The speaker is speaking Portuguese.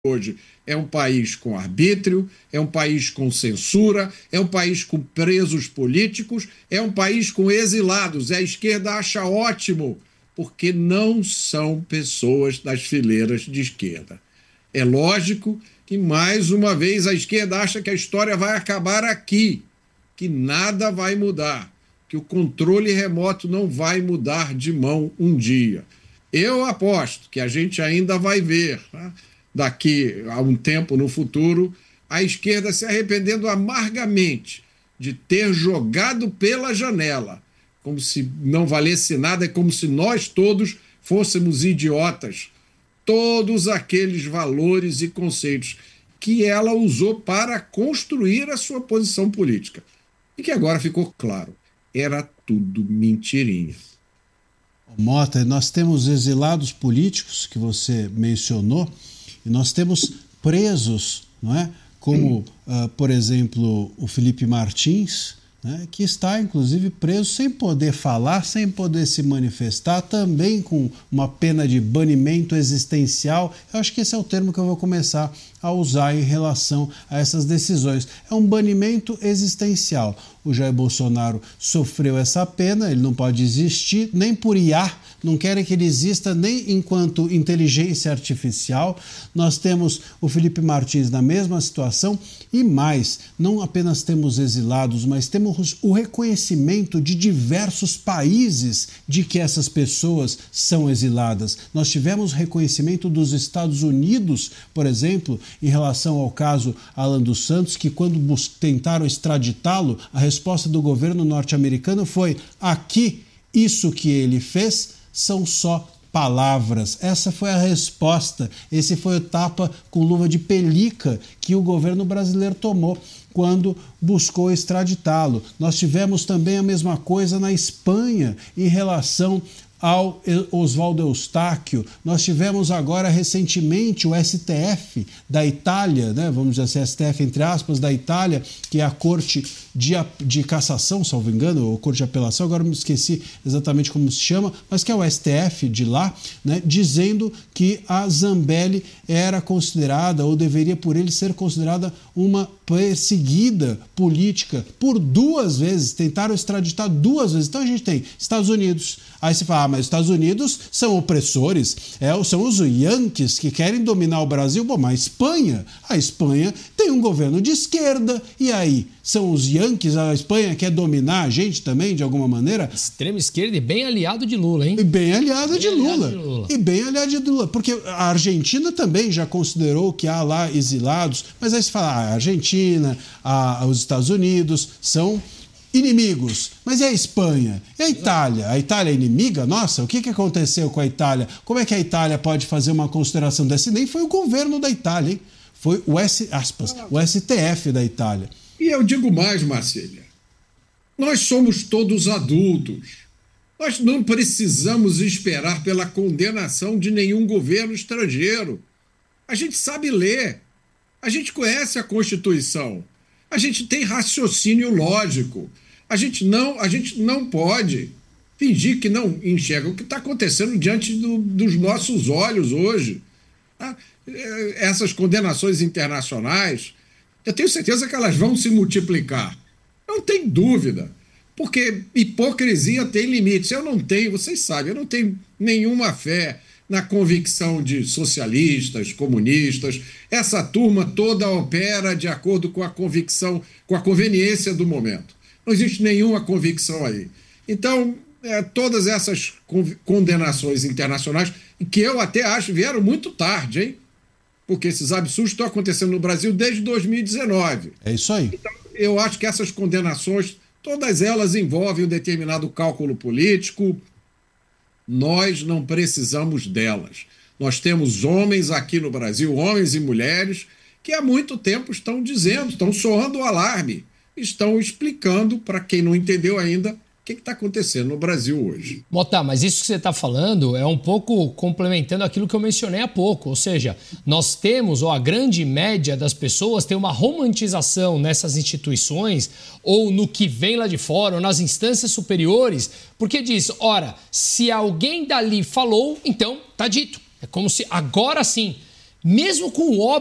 hoje é um país com arbítrio, é um país com censura, é um país com presos políticos, é um país com exilados. A esquerda acha ótimo, porque não são pessoas das fileiras de esquerda. É lógico que, mais uma vez, a esquerda acha que a história vai acabar aqui, que nada vai mudar, que o controle remoto não vai mudar de mão um dia. Eu aposto que a gente ainda vai ver, né, daqui a um tempo no futuro, a esquerda se arrependendo amargamente de ter jogado pela janela, como se não valesse nada, é como se nós todos fôssemos idiotas, todos aqueles valores e conceitos que ela usou para construir a sua posição política. E que agora ficou claro, era tudo mentirinha. Mota, nós temos exilados políticos, que você mencionou, e nós temos presos, não é? Como, por exemplo, o Felipe Martins, né, que está, inclusive, preso sem poder falar, sem poder se manifestar, também com uma pena de banimento existencial. Eu acho que esse é o termo que eu vou começar a usar em relação a essas decisões. É um banimento existencial. O Jair Bolsonaro sofreu essa pena, ele não pode existir, nem por IA, não querem que ele exista nem enquanto inteligência artificial. Nós temos o Felipe Martins na mesma situação e mais, não apenas temos exilados, mas temos o reconhecimento de diversos países de que essas pessoas são exiladas. Nós tivemos reconhecimento dos Estados Unidos, por exemplo, em relação ao caso Alan dos Santos, que quando tentaram extraditá-lo, a resposta do governo norte-americano foi: aqui, isso que ele fez são só palavras. Essa foi a resposta, esse foi o tapa com luva de pelica que o governo brasileiro tomou quando buscou extraditá-lo. Nós tivemos também a mesma coisa na Espanha em relação ao Oswaldo Eustáquio. Nós tivemos agora recentemente o STF da Itália, né? Vamos dizer assim, STF entre aspas, da Itália, que é a Corte de Cassação, salvo engano, ou Corte de Apelação, agora me esqueci exatamente como se chama, mas que é o STF de lá, né? Dizendo que a Zambelli era considerada, ou deveria por ele ser considerada, uma perseguida política por 2 vezes, tentaram extraditar 2 vezes. Então a gente tem Estados Unidos, aí se fala, mas os Estados Unidos são opressores, são os Yankees que querem dominar o Brasil. Bom, mas a Espanha tem um governo de esquerda, e aí? São os Yankees, a Espanha quer dominar a gente também, de alguma maneira? Extrema esquerda e bem aliado de Lula, hein? E bem aliado de Lula. E bem aliado de Lula, porque a Argentina também já considerou que há lá exilados, mas aí se fala, a Argentina, os Estados Unidos são inimigos. Mas e a Espanha? E a Itália? A Itália é inimiga? Nossa, o que aconteceu com a Itália? Como é que a Itália pode fazer uma consideração dessa? Nem foi o governo da Itália, hein? Foi o STF da Itália. E eu digo mais, Marcília, nós somos todos adultos. Nós não precisamos esperar pela condenação de nenhum governo estrangeiro. A gente sabe ler, a gente conhece a Constituição, a gente tem raciocínio lógico, a gente não pode fingir que não enxerga o que está acontecendo diante dos nossos olhos hoje. Tá? Essas condenações internacionais, eu tenho certeza que elas vão se multiplicar. Não tem dúvida, porque hipocrisia tem limites. Eu não tenho, vocês sabem, eu não tenho nenhuma fé na convicção de socialistas, comunistas. Essa turma toda opera de acordo com a convicção, com a conveniência do momento. Não existe nenhuma convicção aí. Então, todas essas condenações internacionais, que eu até acho vieram muito tarde, hein? Porque esses absurdos estão acontecendo no Brasil desde 2019. É isso aí. Então, eu acho que essas condenações, todas elas envolvem um determinado cálculo político. Nós não precisamos delas. Nós temos homens aqui no Brasil, homens e mulheres, que há muito tempo estão dizendo, estão soando o alarme, estão explicando para quem não entendeu ainda o que está acontecendo no Brasil hoje. Mota, mas isso que você está falando é um pouco complementando aquilo que eu mencionei há pouco. Ou seja, nós temos, ou a grande média das pessoas tem uma romantização nessas instituições ou no que vem lá de fora, ou nas instâncias superiores, porque diz, ora, se alguém dali falou, então está dito. É como se agora sim. mesmo com